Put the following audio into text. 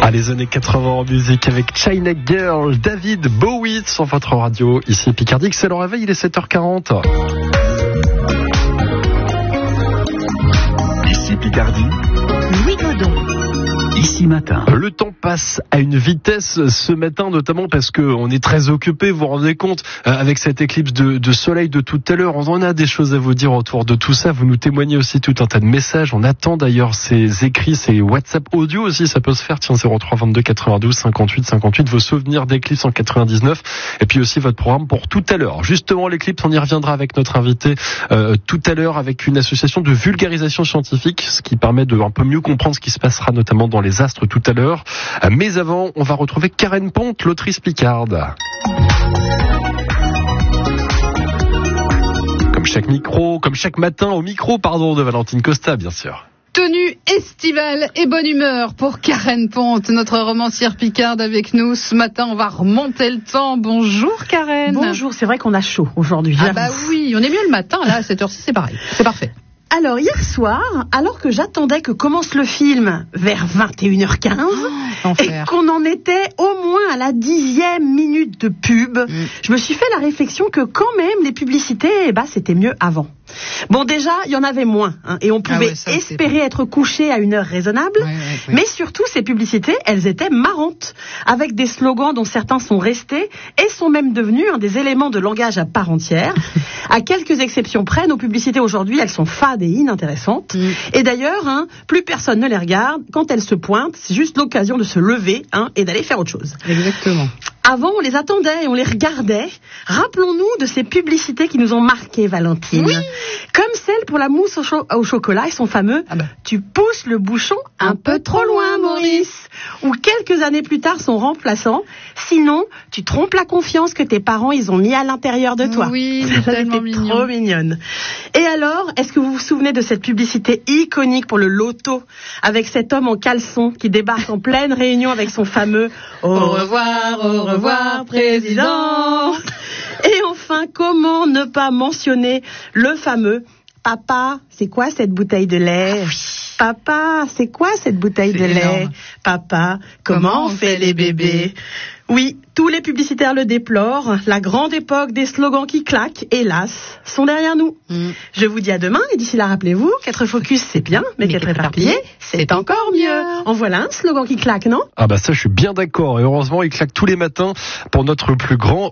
Ah, les années 80 en musique avec China Girl, David Bowie sur votre radio. Ici Picardie, c'est le réveil, il est 7h40. Ici Picardie. Louis Godon. Ici matin. Le temps passe à une vitesse ce matin, notamment parce que on est très occupé. Vous vous rendez compte, avec cette éclipse de soleil de tout à l'heure, on en a des choses à vous dire autour de tout ça. Vous nous témoignez aussi tout un tas de messages. On attend d'ailleurs ces écrits, ces WhatsApp audio aussi. Ça peut se faire. Tiens, 03 22 92 58 58. Vos souvenirs d'éclipse en 99. Et puis aussi votre programme pour tout à l'heure. Justement, l'éclipse, on y reviendra avec notre invité tout à l'heure avec une association de vulgarisation scientifique, ce qui permet de un peu mieux comprendre ce qui se passera notamment dans les astres tout à l'heure. Mais avant, on va retrouver Karen Ponte, l'autrice picarde. Comme chaque matin au micro, de Valentine Costa, bien sûr. Tenue estivale et bonne humeur pour Karen Ponte, notre romancière picarde avec nous. Ce matin, on va remonter le temps. Bonjour Karen. Bonjour, c'est vrai qu'on a chaud aujourd'hui. Ah bah oui, on est mieux le matin, là, à cette heure-ci, c'est pareil. C'est parfait. Alors, hier soir, alors que j'attendais que commence le film vers 21h15, et qu'on en était au moins à la 10e minute de pub, je me suis fait la réflexion que quand même, les publicités, c'était mieux avant. Bon, déjà, il y en avait moins, et on pouvait espérer être couché à une heure raisonnable, mais surtout, ces publicités, elles étaient marrantes, avec des slogans dont certains sont restés et sont même devenus des éléments de langage à part entière. À quelques exceptions près, nos publicités aujourd'hui, elles sont fades et inintéressantes. Et d'ailleurs, plus personne ne les regarde. Quand elles se pointent, c'est juste l'occasion de se lever et d'aller faire autre chose. Exactement. Avant, on les attendait et on les regardait. Rappelons-nous de ces publicités qui nous ont marqué, Valentine. Oui. Comme celle pour la mousse au chocolat et son fameux « Tu pousses le bouchon un peu trop loin, Maurice ». Ou quelques années plus tard, son remplaçant « Sinon, tu trompes la confiance que tes parents ils ont mis à l'intérieur de toi ». Oui, c'est tellement mignon. Trop mignonne. Et alors, est-ce que vous vous souvenez de cette publicité iconique pour le loto avec cet homme en caleçon qui débarque en pleine réunion avec son fameux « Au revoir, président ». Et enfin, comment ne pas mentionner le fameux « Papa, c'est quoi cette bouteille de lait ?» Papa, c'est quoi cette bouteille de lait ? Papa, comment on fait les bébés ? Oui, tous les publicitaires le déplorent. La grande époque des slogans qui claquent, hélas, sont derrière nous. Je vous dis à demain, et d'ici là, rappelez-vous, qu'être focus, c'est bien, mais qu'être éparpillé, c'est encore mieux. En voilà un slogan qui claque, non ? Ah bah ça, je suis bien d'accord. Et heureusement, il claque tous les matins pour notre plus grand